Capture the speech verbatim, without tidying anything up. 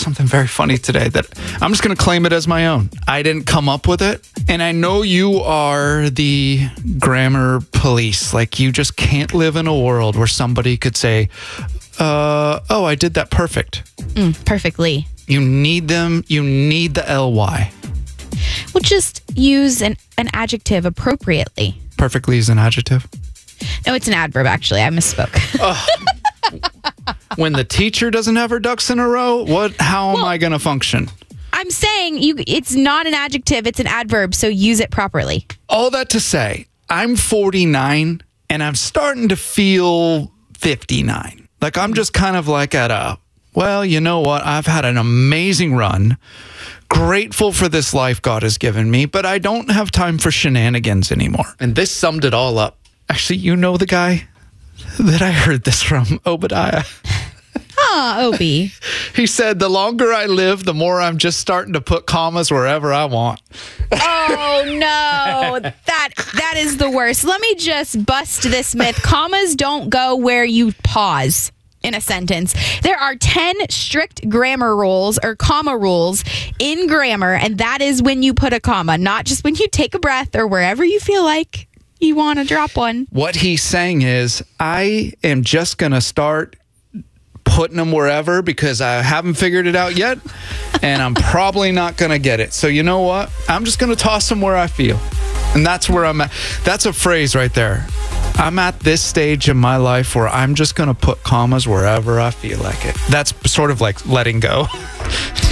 something very funny today that I'm just going to claim it as my own. I didn't come up with it. And I know you are the grammar police. Like, you just can't live in a world where somebody could say, uh, oh, I did that perfect. Mm, perfectly. You need them. You need the L Y. Well, just use an, an adjective appropriately. Perfectly is an adjective? No, it's an adverb, actually. I misspoke. uh, when the teacher doesn't have her ducks in a row, what? How am well, I going to function? I'm saying you. It's not an adjective. It's an adverb, so use it properly. All that to say, I'm forty-nine, and I'm starting to feel fifty-nine. Like, I'm just kind of like at a, well, you know what? I've had an amazing run. Grateful for this life God has given me, but I don't have time for shenanigans anymore. And this summed it all up. Actually, you know the guy that I heard this from, Obadiah. Ah, Obi. He said, the longer I live, the more I'm just starting to put commas wherever I want. Oh, no. That that is the worst. Let me just bust this myth. Commas don't go where you pause in a sentence. There are ten strict grammar rules or comma rules in grammar, and that is when you put a comma, not just when you take a breath or wherever you feel like you want to drop one. What he's saying is, I am just going to start putting them wherever because I haven't figured it out yet, and I'm probably not going to get it. So you know what? I'm just going to toss them where I feel. And that's where I'm at. That's a phrase right there. I'm at this stage in my life where I'm just going to put commas wherever I feel like it. That's sort of like letting go.